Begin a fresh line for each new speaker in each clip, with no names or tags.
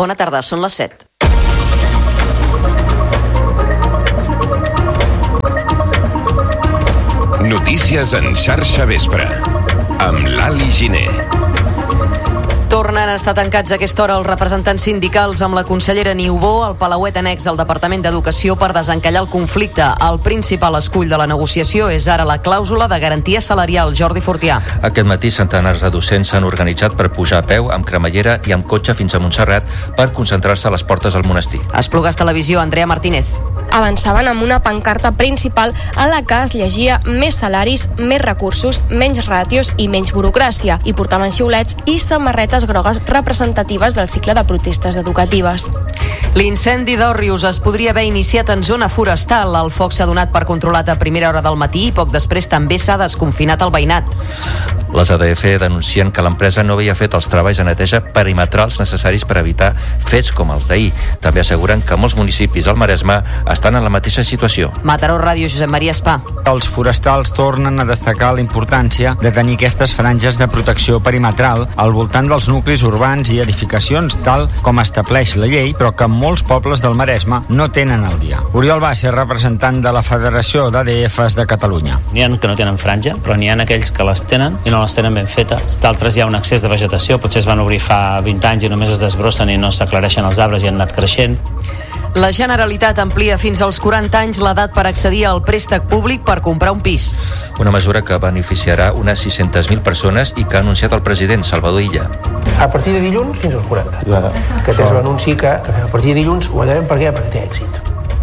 Bona tarda, són les 7.
Notícies en xarxa vespre, amb l'Ali Giner.
Tornen a estar tancats a aquesta hora els representants sindicals amb la consellera Niubó al Palauet annex al Departament d'Educació per desencallar el conflicte. El principal escull de la negociació és ara la clàusula de garantia salarial. Jordi Fortià.
Aquest matí centenars de docents s'han organitzat per pujar a peu amb cremallera i amb cotxe fins a Montserrat per concentrar-se a les portes del monestir.
Esplugues Televisió, Andrea Martínez.
Avançaven amb una pancarta principal a la que es llegia més salaris, més recursos, menys ràtios i menys burocràcia, i portaven xiulets i samarretes grogues representatives del cicle de protestes educatives.
L'incendi d'Òrrius es podria haver iniciat en zona forestal. El foc s'ha donat per controlat a primera hora del matí i poc després també s'ha desconfinat el veïnat.
Les ADF denuncien que l'empresa no havia fet els treballs de neteja perimetrals necessaris per evitar fets com els d'ahir. També asseguren que molts municipis al Maresme estan en la mateixa situació.
Mataró Ràdio, Josep Maria Espà.
Els forestals tornen a destacar la importància de tenir aquestes franges de protecció perimetral al voltant dels nuclis urbans i edificacions, tal com estableix la llei, però que molts pobles del Maresme no tenen al dia. Oriol Bassa, representant de la Federació d'ADFs de Catalunya.
N'hi ha que no tenen franja, però n'hi ha aquells que les tenen i no les tenen ben fetes. D'altres hi ha un excés de vegetació, potser es van obrir fa 20 anys i només es desbrossen i no s'aclareixen els arbres i han anat creixent.
La Generalitat amplia fins als 40 anys l'edat per accedir al préstec públic per comprar un pis.
Una mesura que beneficiarà unes 600.000 persones i que ha anunciat el president Salvador Illa.
A partir de dilluns fins als 40. Aquest és l'anunci que a partir de dilluns guanyarem. Per què? Perquè té èxit.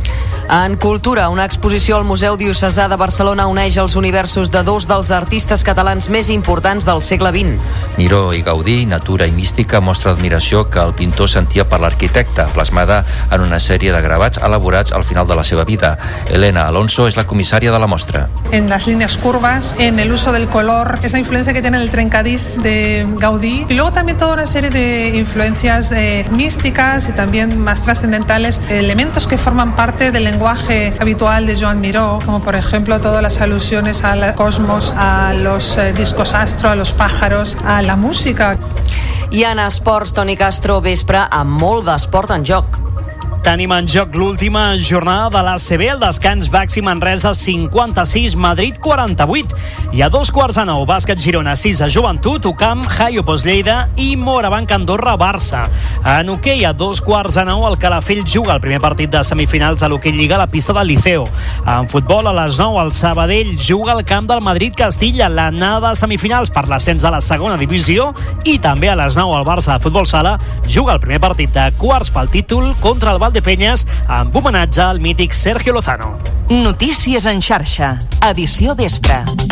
En cultura, una exposició al Museu Diocesà de Barcelona uneix els universos de dos dels artistes catalans més importants del segle XX.
Miró i Gaudí, natura i mística, mostra admiració que el pintor sentia per l'arquitecte, plasmada en una sèrie de gravats elaborats al final de la seva vida. Elena Alonso es la comissària de la mostra.
En las líneas curvas, en el uso del color, esa influencia que tiene el trencadís de Gaudí, y luego también toda una serie de influencias místicas y también más trascendentales, elementos que forman parte del lenguaje habitual de Joan Miró, como por ejemplo todas las alusiones al cosmos, a los discos astro, a los pájaros, a la música.
I en esports, Toni Castro, vespre amb molt d'esport en joc.
Tenim en joc l'última jornada de l'ACB, el descans Baxi Manresa 56, Madrid 48. I a 8:15, bàsquet Girona 6 a Joventut, UCAM, Jaiopos Lleida i Morabanc Andorra Barça. En hoquei a 8:15, el Calafell juga el primer partit de semifinals de l'hoquei Lliga a la pista del Liceo. En futbol a les 9 el Sabadell juga al camp del Madrid Castilla, l'anada de semifinals per l'ascens de la segona divisió, i també a les 9 el Barça de futbol sala juga el primer partit de quarts pel títol contra el Valdepeñas amb homenatge al mític Sergio Lozano.
Notícies en xarxa, edició vespre.